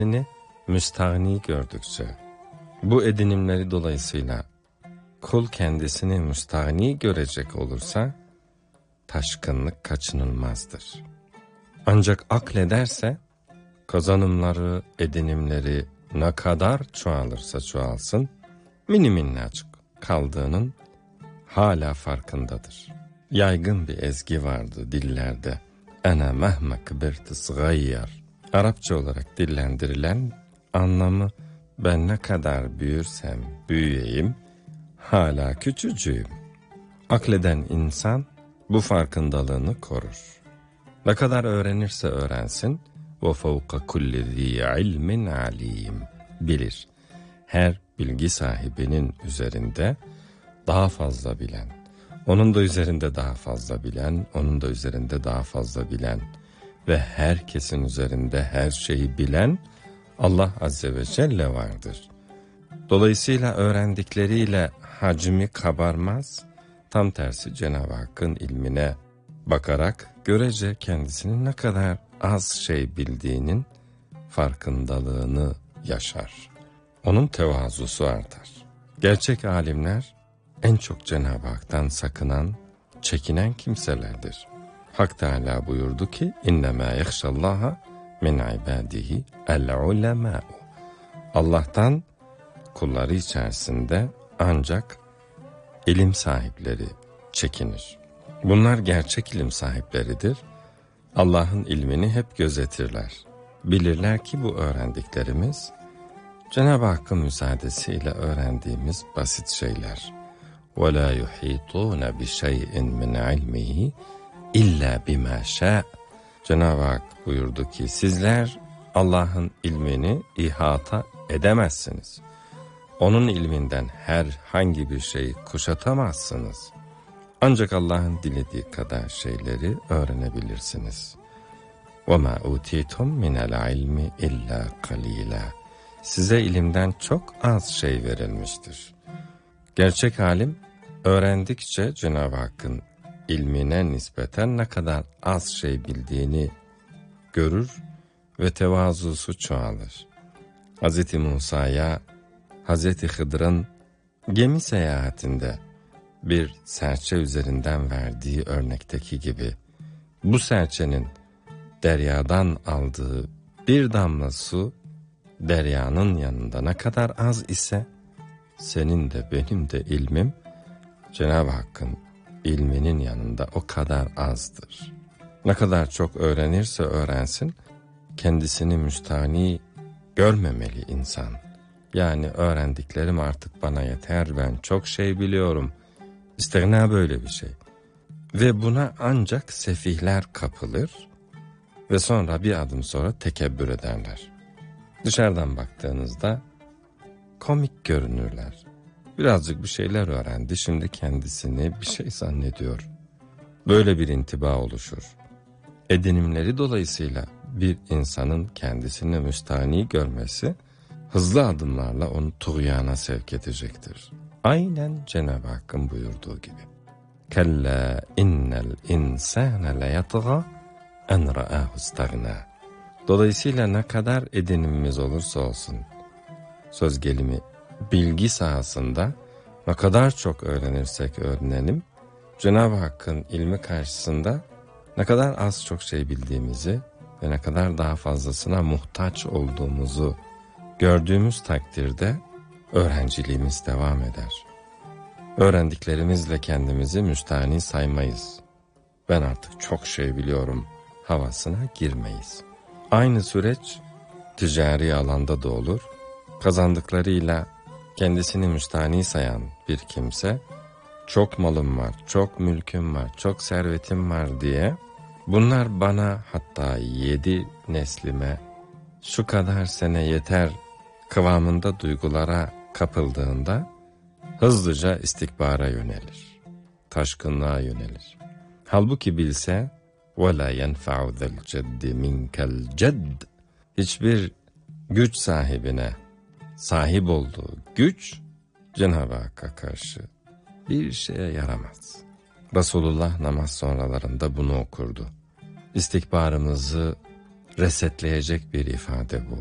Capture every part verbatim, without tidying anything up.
kendini müstahni gördükçe, bu edinimleri dolayısıyla kul kendisini müstahni görecek olursa, taşkınlık kaçınılmazdır. Ancak aklederse, kazanımları, edinimleri ne kadar çoğalırsa çoğalsın, mini minnacık kaldığının hala farkındadır. Yaygın bir ezgi vardı dillerde. Ana mehme kıbirti sıgayyar. Arapça olarak dillendirilen anlamı, ben ne kadar büyürsem büyüyeyim, hala küçücüğüm. Akleden insan bu farkındalığını korur. Ne kadar öğrenirse öğrensin, وَفَوْقَ كُلِّ ذِي عِلْمٍ عَلِيمٍ bilir. Her bilgi sahibinin üzerinde daha fazla bilen, onun da üzerinde daha fazla bilen, onun da üzerinde daha fazla bilen ve herkesin üzerinde her şeyi bilen Allah Azze ve Celle vardır. Dolayısıyla öğrendikleriyle hacmi kabarmaz, tam tersi Cenab-ı Hakk'ın ilmine bakarak görece kendisinin ne kadar az şey bildiğinin farkındalığını yaşar. Onun tevazusu artar. Gerçek alimler en çok Cenab-ı Hak'tan sakınan, çekinen kimselerdir. Hak Teâlâ buyurdu ki: İnnemâ yehşallâha min ibâdihi el-ulemâ'u. Allah'tan kulları içerisinde ancak ilim sahipleri çekinir. Bunlar gerçek ilim sahipleridir. Allah'ın ilmini hep gözetirler. Bilirler ki bu öğrendiklerimiz Cenab-ı Hakk'ın müsaadesiyle öğrendiğimiz basit şeyler. وَلَا يُحِيطُونَ بِشَيْءٍ مِنْ عِلْمِهِ اِلَّا بِمَا شَاءَ. Cenab-ı Hak buyurdu ki sizler Allah'ın ilmini ihata edemezsiniz. Onun ilminden herhangi bir şeyi kuşatamazsınız. Ancak Allah'ın dilediği kadar şeyleri öğrenebilirsiniz. وَمَا اُوتِيتُمْ مِنَ الْعِلْمِ اِلَّا قَلِيلًا. Size ilimden çok az şey verilmiştir. Gerçek alim, öğrendikçe Cenab-ı Hakk'ın ilmine nispeten ne kadar az şey bildiğini görür ve tevazusu çoğalır. Hz. Musa'ya Hz. Hıdır'ın gemi seyahatinde bir serçe üzerinden verdiği örnekteki gibi, bu serçenin deryadan aldığı bir damla su, deryanın yanında ne kadar az ise, senin de benim de ilmim, Cenab-ı Hakk'ın ilminin yanında o kadar azdır. Ne kadar çok öğrenirse öğrensin, kendisini müstahni görmemeli insan. Yani öğrendiklerim artık bana yeter, ben çok şey biliyorum. İstigna böyle bir şey. Ve buna ancak sefihler kapılır ve sonra bir adım sonra tekebbür ederler. Dışarıdan baktığınızda komik görünürler. Birazcık bir şeyler öğrendi, şimdi kendisini bir şey zannediyor. Böyle bir intiba oluşur. Edinimleri dolayısıyla bir insanın kendisini müstahni görmesi, hızlı adımlarla onu tuğyana sevk edecektir. Aynen Cenab-ı Hakk'ın buyurduğu gibi. Kella innel insâne leyatgâ en ra'âhu istagna. Dolayısıyla ne kadar edinimimiz olursa olsun, söz gelimi bilgi sahasında ne kadar çok öğrenirsek öğrenelim, Cenab-ı Hakk'ın ilmi karşısında ne kadar az çok şey bildiğimizi ve ne kadar daha fazlasına muhtaç olduğumuzu gördüğümüz takdirde öğrenciliğimiz devam eder. Öğrendiklerimizle kendimizi müstahni saymayız. Ben artık çok şey biliyorum havasına girmeyiz. Aynı süreç ticari alanda da olur. Kazandıklarıyla kendisini müstahni sayan bir kimse, çok malım var, çok mülküm var, çok servetim var diye, bunlar bana hatta yedi neslime şu kadar sene yeter kıvamında duygulara kapıldığında hızlıca istikbara yönelir, taşkınlığa yönelir. Halbuki bilse وَلَا يَنْفَعُ ذَا الْجَدِّ مِنْكَ الْجَدِّ. Hiçbir güç sahibine sahip olduğu güç Cenab-ı Hakk'a karşı bir şeye yaramaz. Resulullah namaz sonralarında bunu okurdu. İstikbarımızı resetleyecek bir ifade bu.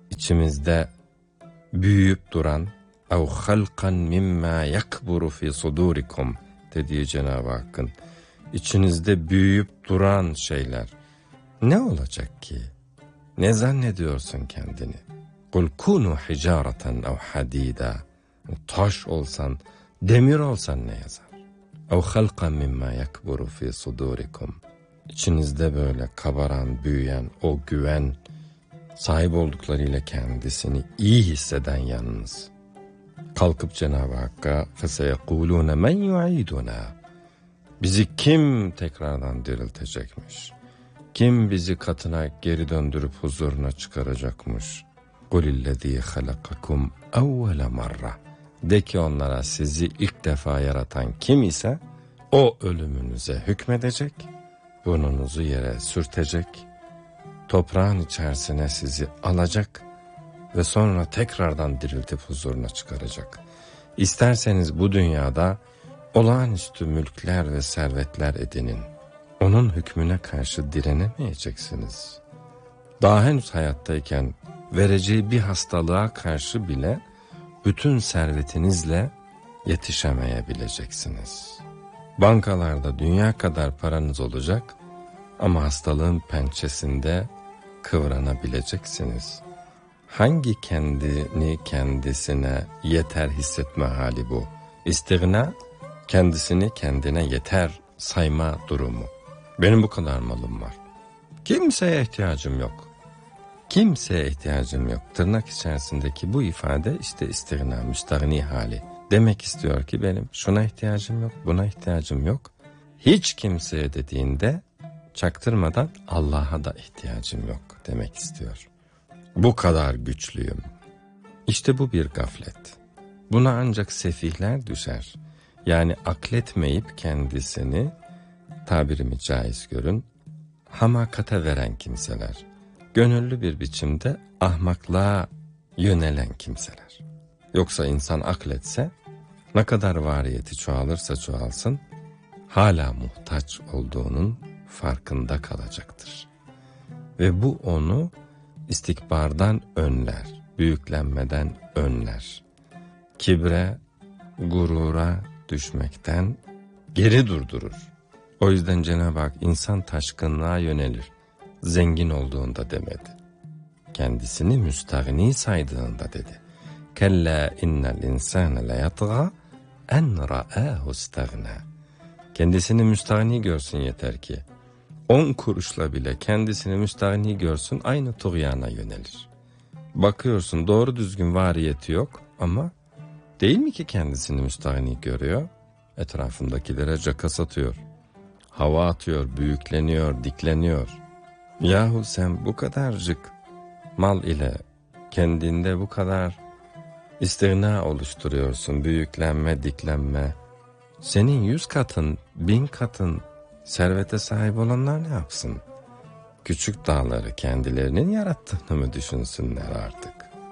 içimizde büyüyüp duran اَوْ خَلْقًا مِمَّا يَكْبُرُ فِي صُدُورِكُمْ dediği Cenab-ı Hakk'ın içinizde büyüyüp duran şeyler ne olacak ki? Ne zannediyorsun kendini? قُلْ كُونُوا حِجَارَةً اَوْ حَد۪يدًا Taş olsan, demir olsan ne yazar? اَوْ خَلْقًا مِمَّا يَكْبُرُ فِي صُدُورِكُمْ İçinizde böyle kabaran, büyüyen o güven, sahip olduklarıyla kendisini iyi hisseden yanınız. Kalkıp Cenab-ı Hakk'a فَسَيَقُولُونَ مَنْ يُعِيدُنَا Bizi kim tekrardan diriltecekmiş? Kim bizi katına geri döndürüp huzuruna çıkaracakmış? قُلِ الَّذ۪ي خَلَقَكُمْ اَوَّلَ مَرَّةً De ki onlara sizi ilk defa yaratan kim ise o ölümünüze hükmedecek, burnunuzu yere sürtecek, toprağın içerisine sizi alacak ve sonra tekrardan diriltip huzuruna çıkaracak. İsterseniz bu dünyada olağanüstü mülkler ve servetler edinin. Onun hükmüne karşı direnemeyeceksiniz. Daha henüz hayattayken vereceği bir hastalığa karşı bile bütün servetinizle yetişemeyebileceksiniz. Bankalarda dünya kadar paranız olacak ama hastalığın pençesinde kıvranabileceksiniz. Hangi kendini kendisine yeter hissetme hali bu? İstigna, kendisini kendine yeter sayma durumu. Benim bu kadar malım var. Kimseye ihtiyacım yok. Kimseye ihtiyacım yok. Tırnak içerisindeki bu ifade işte istigna, müstahni hali. Demek istiyor ki benim şuna ihtiyacım yok, buna ihtiyacım yok. Hiç kimseye dediğinde çaktırmadan Allah'a da ihtiyacım yok demek istiyor. Bu kadar güçlüyüm. İşte bu bir gaflet. Buna ancak sefihler düşer. Yani akletmeyip kendisini, tabirimi caiz görün, hamakata veren kimseler. Gönüllü bir biçimde ahmaklığa yönelen kimseler. Yoksa insan akletse, ne kadar variyeti çoğalırsa çoğalsın, hala muhtaç olduğunun farkında kalacaktır. Ve bu onu istikbardan önler, büyüklenmeden önler. Kibre, gurura düşmekten geri durdurur. O yüzden Cenab-ı Hak insan taşkınlığa yönelir. Zengin olduğunda demedi. Kendisini müstahni saydığında dedi. Kella innel insane leyatgâ en ra'âhu istagna. Kendisini müstahni görsün yeter ki. On kuruşla bile kendisini müstahni görsün aynı tuğyana yönelir. Bakıyorsun doğru düzgün variyeti yok ama değil mi ki kendisini müstahni görüyor? Etrafındakilere caka satıyor. Hava atıyor, büyükleniyor, dikleniyor. Yahu sen bu kadarcık mal ile kendinde bu kadar istigna oluşturuyorsun, büyüklenme, diklenme. Senin yüz katın, bin katın servete sahip olanlar ne yapsın? Küçük dağları kendilerinin yarattığını mı düşünsünler artık?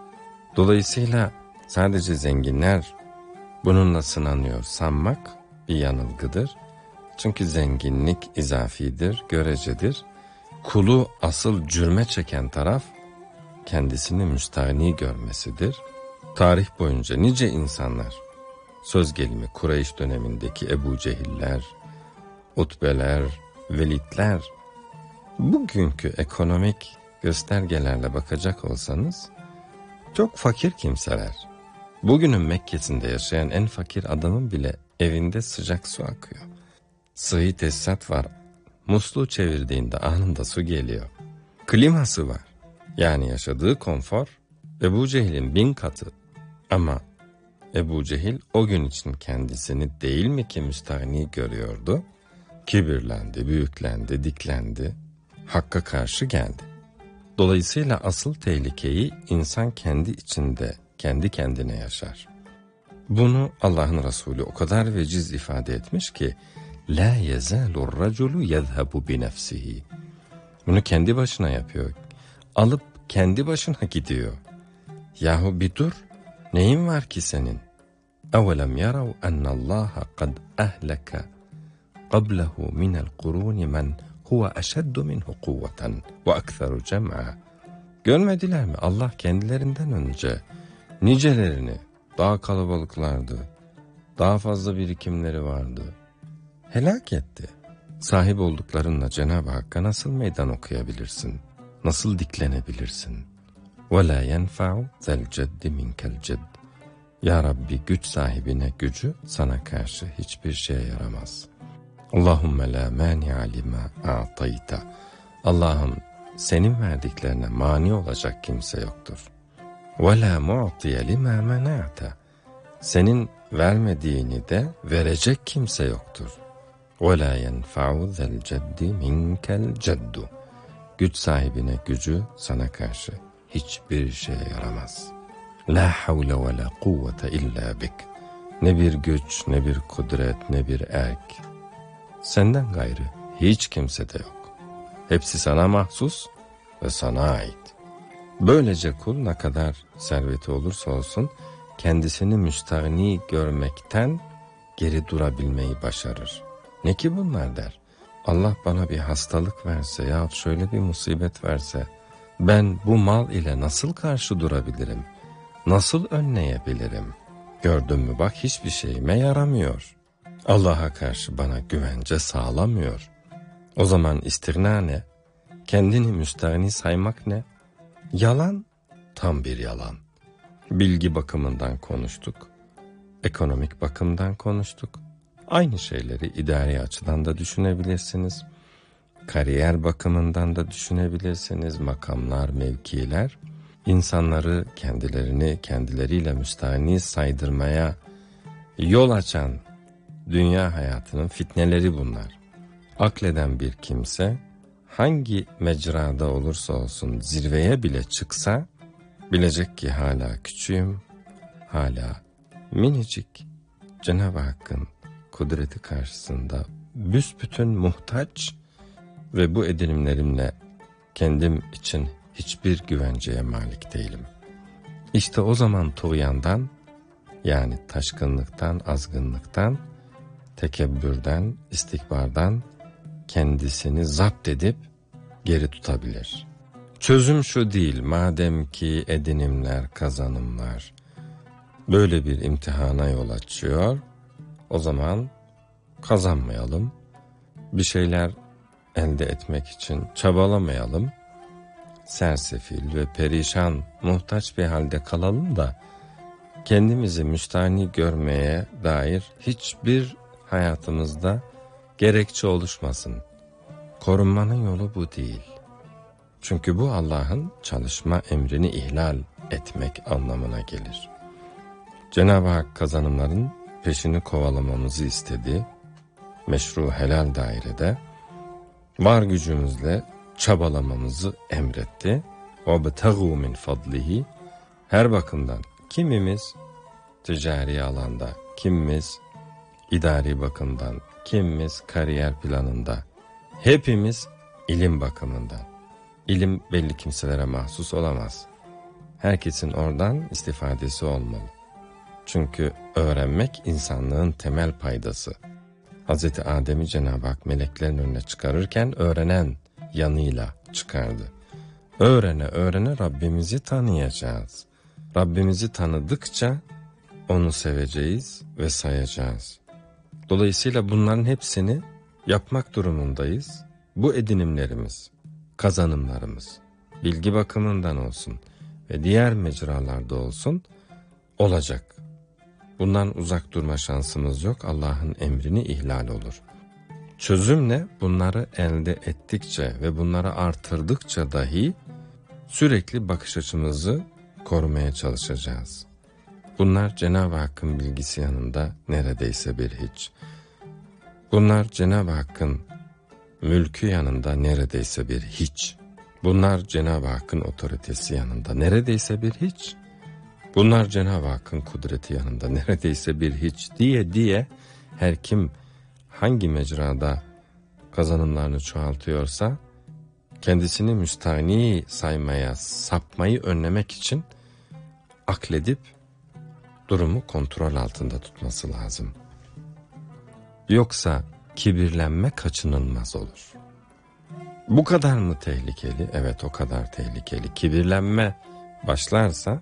Dolayısıyla sadece zenginler bununla sınanıyor sanmak bir yanılgıdır. Çünkü zenginlik izafidir, görecedir. Kulu asıl cürme çeken taraf kendisini müstahni görmesidir. Tarih boyunca nice insanlar, söz gelimi Kureyş dönemindeki Ebu Cehiller, Utbeler, Velidler, bugünkü ekonomik göstergelerle bakacak olsanız çok fakir kimseler. Bugünün Mekke'sinde yaşayan en fakir adamın bile evinde sıcak su akıyor. Sıhhi tesisat var. Musluğu çevirdiğinde anında su geliyor. Kliması var. Yani yaşadığı konfor Ebu Cehil'in bin katı. Ama Ebu Cehil o gün için kendisini değil mi ki müstahni görüyordu? Kibirlendi, büyüklendi, diklendi. Hakka karşı geldi. Dolayısıyla asıl tehlikeyi insan kendi içinde, kendi kendine yaşar. Bunu Allah'ın Resulü o kadar veciz ifade etmiş ki La yezalur raculu yezhabu bi nefsihi. Bunu kendi başına yapıyor. Alıp kendi başına gidiyor. Yahu bir dur. Neyin var ki senin? Evelem yarav ennallaha kad ahlaka qablahu minel kuruni men huve eşeddu minhu kuvveten ve ektheru cem'a. Görmediler mi? Allah kendilerinden önce nicelerini, daha kalabalıklardı, daha fazla birikimleri vardı, helak etti. Sahip olduklarınla Cenab-ı Hakk'a nasıl meydan okuyabilirsin? Nasıl diklenebilirsin? وَلَا يَنْفَعُ ذَا الْجَدِّ مِنْكَ الْجَدِّ. Ya Rabbi, güç sahibine gücü sana karşı hiçbir şeye yaramaz. Allahümme la mani'a lima a'tayta. Allah'ım, senin verdiklerine mani olacak kimse yoktur. وَلَا مُعْطِيَ لِمَا مَنَعْتَ. Senin vermediğini de verecek kimse yoktur. وَلَا يَنْفَعُ ذَا الْجَدِّ مِنْكَ الْجَدُّ. Güç sahibine gücü sana karşı hiçbir şeye yaramaz. La havle ve la kuvvete illa bik. Ne bir güç, ne bir kudret, ne bir erk. Senden gayrı hiç kimse de yok. Hepsi sana mahsus ve sana ait. Böylece kul ne kadar serveti olursa olsun kendisini müstahni görmekten geri durabilmeyi başarır. Ne ki bunlar der. Allah bana bir hastalık verse yahut şöyle bir musibet verse, ben bu mal ile nasıl karşı durabilirim? Nasıl önleyebilirim? Gördün mü bak, hiçbir şeyime yaramıyor. Allah'a karşı bana güvence sağlamıyor. O zaman istigna ne? Kendini müstahni saymak ne? Yalan, tam bir yalan. Bilgi bakımından konuştuk, ekonomik bakımdan konuştuk. Aynı şeyleri idari açıdan da düşünebilirsiniz. Kariyer bakımından da düşünebilirsiniz. Makamlar, mevkiler, insanları kendilerini kendileriyle müstahni saydırmaya yol açan dünya hayatının fitneleri bunlar. Akleden bir kimse hangi mecrada olursa olsun zirveye bile çıksa bilecek ki hala küçüğüm, hala minicik. Cenab-ı Hakk'ın kudreti karşısında büsbütün muhtaç ve bu edinimlerimle kendim için hiçbir güvenceye malik değilim. İşte o zaman tuğyandan, yani taşkınlıktan, azgınlıktan, tekebbürden, istikbardan kendisini zapt edip geri tutabilir. Çözüm şu değil, madem ki edinimler, kazanımlar böyle bir imtihana yol açıyor, o zaman kazanmayalım, bir şeyler elde etmek için çabalamayalım, sersefil ve perişan, muhtaç bir halde kalalım da kendimizi müstahni görmeye dair hiçbir hayatımızda gerekçe oluşmasın. Korunmanın yolu bu değil. Çünkü bu Allah'ın çalışma emrini ihlal etmek anlamına gelir. Cenab-ı Hak kazanımların peşini kovalamamızı istedi. Meşru helal dairede var gücümüzle çabalamamızı emretti. وَبْتَغُوا مِنْ فَضْلِهِ. Her bakımdan, kimimiz ticari alanda, kimimiz idari bakımdan, kimimiz kariyer planında, hepimiz ilim bakımından. İlim belli kimselere mahsus olamaz. Herkesin oradan istifadesi olmalı. Çünkü öğrenmek insanlığın temel paydası. Hazreti Adem'i Cenab-ı Hak meleklerin önüne çıkarırken öğrenen yanıyla çıkardı. Öğrene öğrene Rabbimizi tanıyacağız. Rabbimizi tanıdıkça onu seveceğiz ve sayacağız. Dolayısıyla bunların hepsini yapmak durumundayız. Bu edinimlerimiz, kazanımlarımız, bilgi bakımından olsun ve diğer mecralarda olsun olacak. Bundan uzak durma şansımız yok. Allah'ın emrini ihlal olur. Çözüm ne? Bunları elde ettikçe ve bunları artırdıkça dahi sürekli bakış açımızı korumaya çalışacağız. Bunlar Cenab-ı Hakk'ın bilgisi yanında neredeyse bir hiç. Bunlar Cenab-ı Hakk'ın mülkü yanında neredeyse bir hiç. Bunlar Cenab-ı Hakk'ın otoritesi yanında neredeyse bir hiç. Bunlar Cenab-ı Hakk'ın kudreti yanında neredeyse bir hiç diye diye her kim hangi mecrada kazanımlarını çoğaltıyorsa kendisini müstahni saymaya, sapmayı önlemek için akledip durumu kontrol altında tutması lazım. Yoksa kibirlenme kaçınılmaz olur. Bu kadar mı tehlikeli? Evet, o kadar tehlikeli. Kibirlenme başlarsa